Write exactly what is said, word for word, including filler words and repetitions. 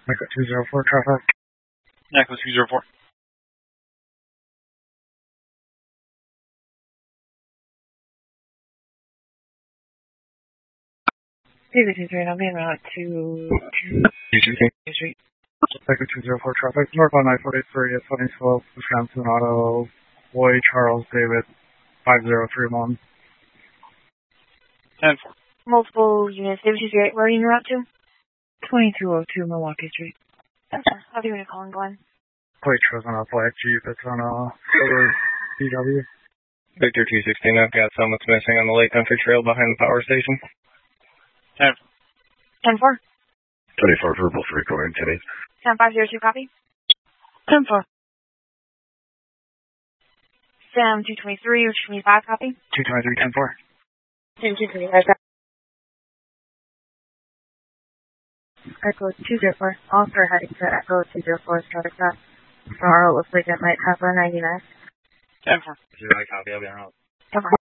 Echo two zero four traffic. Echo two zero four. David two three, I'm being route to two Street. Echo two zero four traffic. Northbound I forty-three at twenty twelve, Wisconsin Auto, Boy Charles David, five zero three one. ten four. Multiple units. David two three, where are you in route to? twenty-two oh two Milwaukee Street. How do you want to call in, Glenn? Plate shows on a black Jeep. It's on a silver B W. Victor two sixteen, I've got someone that's missing on the Lake Country Trail behind the power station. ten four. ten four. twenty-four verbal three calling today. ten five zero two, copy. ten four. Sam two twenty-three, or twenty-five, copy. two twenty-three, ten four. Sam two twenty-five, copy. Echo two zero four, also heading to Echo two zero four, traffic stop. Tomorrow it looks like it might have a ninety-nine. ten four. Zero, I copy, I'll be on route. ten four.